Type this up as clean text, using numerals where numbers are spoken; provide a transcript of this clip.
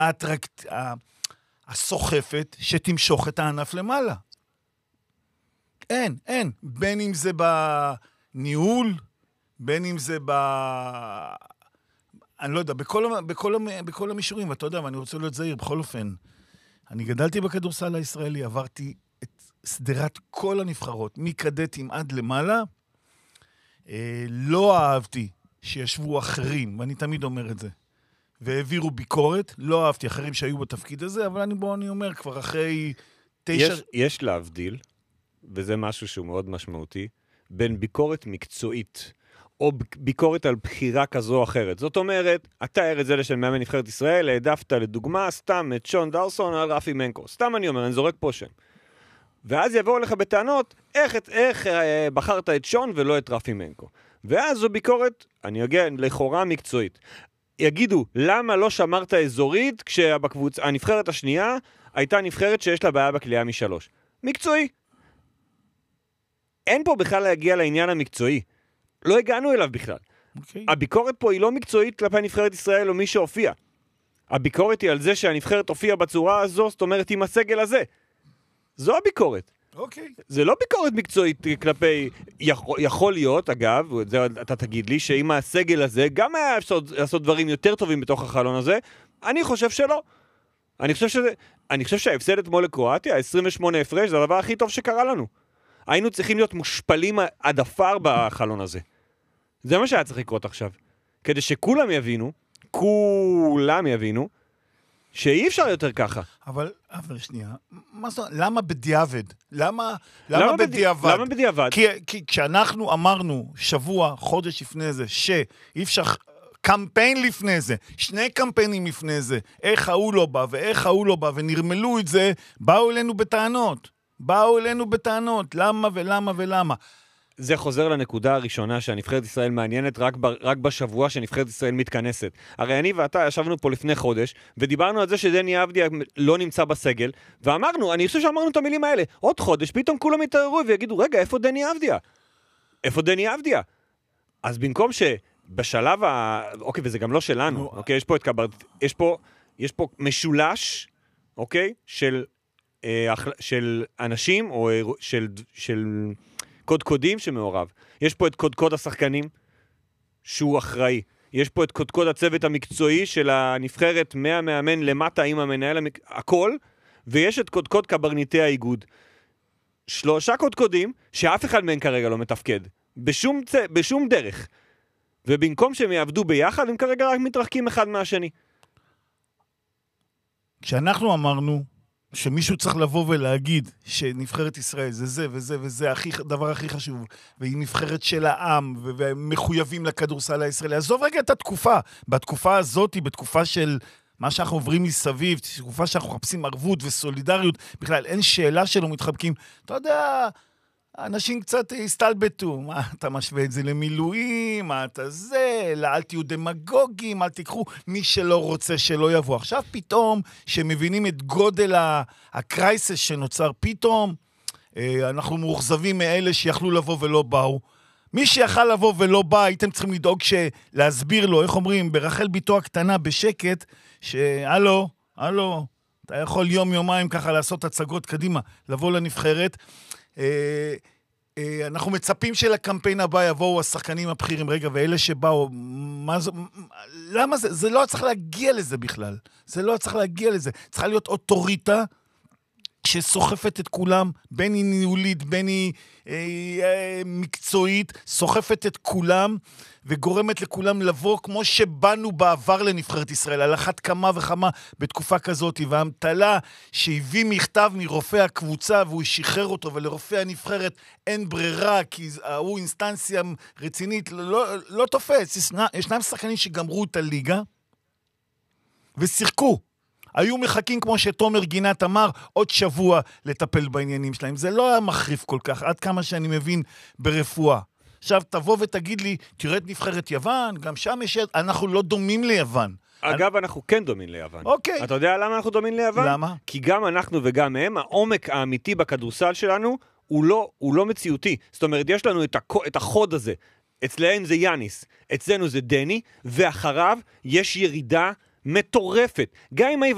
הסוחפת שתמשוך את הענף למעלה. אין. בין אם זה בניהול, בין אם זה אני לא יודע, בכל המישורים, ואתה יודע, ואני רוצה להיות זהיר, בכל אופן. אני גדלתי בכדורסל הישראלי, עברתי את סדרת כל הנבחרות, מקדטים עד למעלה. לא אהבתי שישבו אחרים, ואני תמיד אומר את זה, והעבירו ביקורת, לא אהבתי אחרים שהיו בתפקיד הזה, אבל אני אומר כבר אחרי 9... יש להבדיל, וזה משהו שהוא מאוד משמעותי, בין ביקורת מקצועית, או ביקורת על בחירה כזו או אחרת. זאת אומרת, אתה ארץ זה של מאמן נבחרת ישראל, העדפת לדוגמה סתם את שון דרסון על רפי מנקו. סתם אני אומר, אני זורק פה שם. ואז יבואו לך בטענות, איך בחרת את שון ולא את רפי מנקו. ואז זו ביקורת, אני אגיע לכאורה מקצועית. יגידו, למה לא שמרת אזורית כשבקבוצה, הנבחרת השנייה הייתה נבחרת שיש לה בעיה בקליעה משלוש? מקצועי. אין פה בכלל להגיע לעניין המקצועי. לא הגענו אליו בכלל. הביקורת פה היא לא מקצועית כלפי נבחרת ישראל או מי שהופיע. הביקורת היא על זה שהנבחרת הופיעה בצורה הזו, זאת אומרת עם הסגל הזה. זו הביקורת. זה לא ביקורת מקצועית כלפי, יכול להיות, אגב, אתה תגיד לי, שאם הסגל הזה גם היה לעשות דברים יותר טובים בתוך החלון הזה, אני חושב שלא. אני חושב שההפסד אתמול לקרואטיה, 28 הפרש, זה הדבר הכי טוב שקרה לנו. היינו צריכים להיות מושפלים עד אפר בחלון הזה. זה מה שהיה צריך לקרות עכשיו. כדי שכולם יבינו, שאי אפשר יותר ככה. אבל שנייה, למה בדיעבד? למה בדיעבד? למה בדיעבד? כי כשאנחנו אמרנו שבוע, חודש לפני זה, שאי אפשר קמפיין לפני זה, 2 קמפיינים לפני זה, איך ההוא לא בא ואיך ההוא לא בא, ונרמלו את זה, באו אלינו בטענות. למה ולמה? זה חוזר לנקודה הראשונה שהנבחרת ישראל מעניינת רק בשבוע שנבחרת ישראל מתכנסת. הרי אני ואתה ישבנו פה לפני חודש, ודיברנו על זה שדני אבדיה לא נמצא בסגל, ואמרנו, אני חושב שאמרנו את המילים האלה, עוד חודש פתאום כולם יתעררו ויגידו, רגע, איפה דני אבדיה? אז במקום שבשלב אוקיי, וזה גם לא שלנו, אוקיי, יש פה משולש, אוקיי, של אנשים, או של קודקודים שמעורב. יש פה את קודקוד השחקנים, שהוא אחראי. יש פה את קודקוד הצוות המקצועי של הנבחרת מהמאמן למטה עם המנהל, הכל, ויש את קודקוד קברניטי האיגוד. 3 קודקודים שאף אחד מהם כרגע לא מתפקד. בשום דרך. ובמקום שהם יעבדו ביחד, הם כרגע רק מתרחקים אחד מהשני. כשאנחנו אמרנו שמישהו צריך לבוא ולהגיד שנבחרת ישראל זה זה וזה וזה הדבר הכי חשוב, והיא נבחרת של העם, ומחויבים לכדורסל הישראלי. עזוב רגע את התקופה. בתקופה הזאת, בתקופה של מה שאנחנו עוברים מסביב, תקופה שאנחנו מחפשים ערבות וסולידריות, בכלל אין שאלה שלא מתחבקים. אתה יודע, אנשים קצת הסתלבטו, מה, אתה משווה את זה למילואים, מה אתה זה, אל תהיו דמגוגים, אל תיקחו, מי שלא רוצה שלא יבוא. עכשיו פתאום, שמבינים את גודל הקרייסס שנוצר פתאום, אנחנו מאוכזבים מאלה שיכלו לבוא ולא באו. מי שיכל לבוא ולא בא, הייתם צריכים לדאוג להסביר לו, איך אומרים, ברחל ביתו הקטנה בשקט, שהלו, אתה יכול יום-יומיים ככה לעשות הצגות קדימה, לבוא לנבחרת. אנחנו מצפים שלקמפיין הבא יבואו השחקנים הבכירים, רגע, ואלה שבאו, למה זה? זה לא צריך להגיע לזה בכלל. צריכה להיות אוטוריטה שסוחפת את כולם, בין היא ניהולית, בין היא מקצועית, סוחפת את כולם, וגורמת לכולם לבוא כמו שבאנו בעבר לנבחרת ישראל, על אחת כמה וכמה בתקופה כזאת, והמטלה שהביא מכתב מרופא הקבוצה, והוא שחרר אותו, ולרופא הנבחרת אין ברירה, כי הוא אינסטנציה רצינית, לא תופס. ישנם שחקנים שגמרו את הליגה, ושיחקו. היו מחכים, כמו שתומר גינת אמר, עוד שבוע לטפל בעניינים שלהם. זה לא היה מחריף כל כך, עד כמה שאני מבין ברפואה. עכשיו תבוא ותגיד לי, תראה את נבחרת יוון, גם שם אנחנו לא דומים ליוון. אגב, אנחנו כן דומים ליוון. אוקיי. אתה יודע למה אנחנו דומים ליוון? למה? כי גם אנחנו וגם הם, העומק האמיתי בכדורסל שלנו, הוא לא מציאותי. זאת אומרת, יש לנו את החוד הזה. אצלהם זה יאניס, אצלנו זה דני, ואחריו יש ירידה מטורפת. גם אם